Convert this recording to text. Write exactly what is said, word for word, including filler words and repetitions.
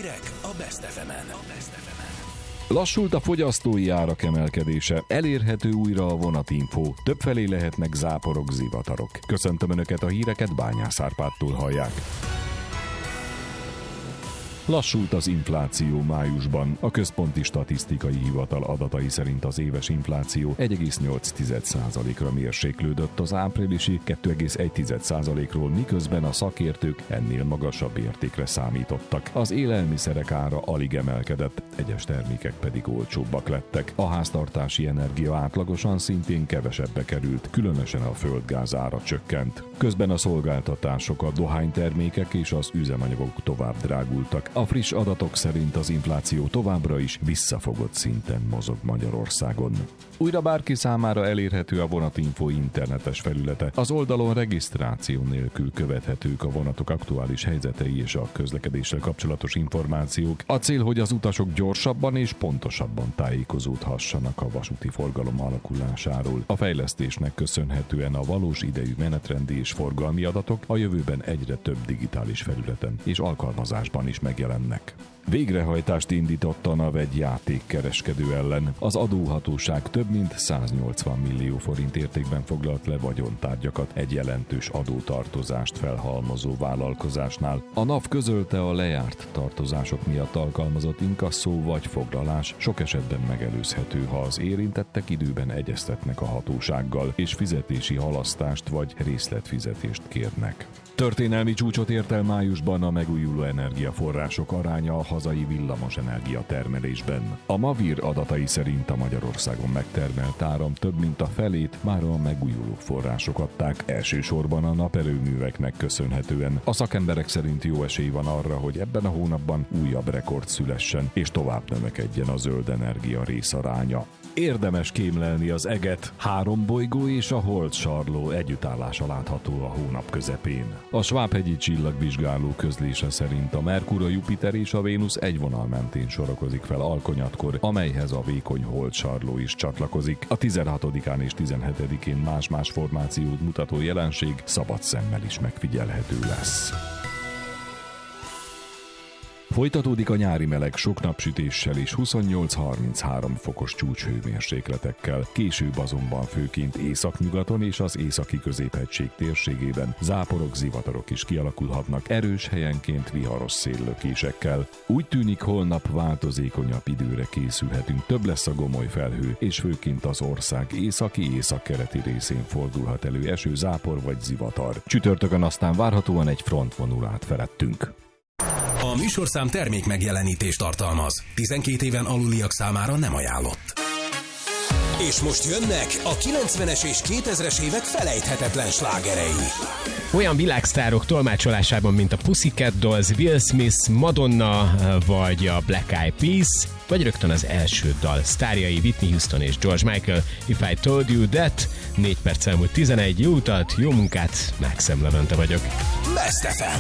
Hírek a Best ef emen. Lassult a fogyasztói árak emelkedése, elérhető újra a vonatinfo, többfelé lehetnek záporok, zivatarok. Köszöntöm Önöket, a híreket Bányász Árpádtól hallják. Lassult az infláció májusban. A Központi Statisztikai Hivatal adatai szerint az éves infláció egy egész nyolc százalékra mérséklődött az áprilisi kettő egész egy százalékról, miközben a szakértők ennél magasabb értékre számítottak. Az élelmiszerek ára alig emelkedett, egyes termékek pedig olcsóbbak lettek. A háztartási energia átlagosan szintén kevesebbe került, különösen a földgáz ára csökkent. Közben a szolgáltatások, a dohánytermékek és az üzemanyagok tovább drágultak. A friss adatok szerint az infláció továbbra is visszafogott szinten mozog Magyarországon. Újra bárki számára elérhető a Vonatinfo internetes felülete. Az oldalon regisztráció nélkül követhetők a vonatok aktuális helyzetei és a közlekedéssel kapcsolatos információk. A cél, hogy az utasok gyorsabban és pontosabban tájékozódhassanak a vasúti forgalom alakulásáról. A fejlesztésnek köszönhetően a valós idejű menetrendi és forgalmi adatok a jövőben egyre több digitális felületen és alkalmazásban is megjelennek. Végrehajtást indított a NAV egy játékkereskedő ellen. Az adóhatóság több mint száznyolcvan millió forint értékben foglalt le vagyontárgyakat egy jelentős adótartozást felhalmozó vállalkozásnál. A NAV közölte, a lejárt tartozások miatt alkalmazott inkasszó vagy foglalás sok esetben megelőzhető, ha az érintettek időben egyeztetnek a hatósággal, és fizetési halasztást vagy részletfizetést kérnek. Történelmi csúcsot ért el májusban a megújuló energiaforrások aránya a hazai villamos energia termelésben. A Mavir adatai szerint a Magyarországon megtermelt áram több mint a felét már a megújuló források adták, elsősorban a naperőműveknek köszönhetően. A szakemberek szerint jó esély van arra, hogy ebben a hónapban újabb rekord szülessen, és tovább növekedjen a zöld energia részaránya. Érdemes kémlelni az eget, három bolygó és a holdsarló együttállása látható a hónap közepén. A Svábhegyi csillagvizsgáló közlése szerint a Merkur, a Jupiter és a Vénusz egy vonal mentén sorakozik fel alkonyatkor, amelyhez a vékony holdsarló is csatlakozik. A tizenhatodikán és tizenhetedikén más-más formációt mutató jelenség szabad szemmel is megfigyelhető lesz. Folytatódik a nyári meleg sok napsütéssel és huszonnyolc-harminchárom fokos csúcshőmérsékletekkel. Később azonban főként északnyugaton és az északi középhegység térségében záporok, zivatarok is kialakulhatnak, erős helyenként viharos széllökésekkel. Úgy tűnik, holnap változékonyabb időre készülhetünk, több lesz a gomoly felhő, és főként az ország északi-északkeleti részén fordulhat elő eső, zápor vagy zivatar. Csütörtökön aztán várhatóan egy front vonul át felettünk. A műsorszám termék megjelenítést tartalmaz. tizenkét éven aluliak számára nem ajánlott. És most jönnek a kilencvenes és kétezres évek felejthetetlen slágerei. Olyan világsztárok tolmácsolásában, mint a Pussycat Dolls, Will Smith, Madonna vagy a Black Eyed Peas, vagy rögtön az első dal sztárjai Whitney Houston és George Michael, If I Told You That. négy perc elmúlt tizenegy, jó utat, jó munkát, Maxim Levente vagyok. Best ef em.